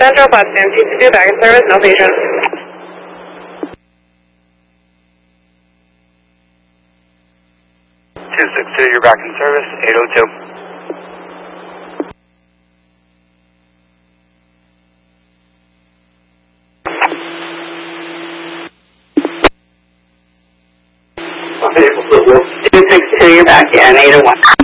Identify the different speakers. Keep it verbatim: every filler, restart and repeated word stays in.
Speaker 1: Central Bus Stand, T C two back in service, no patients.
Speaker 2: two six two, you're back in service, eight oh two.
Speaker 3: two six two, you're back in, eight oh one.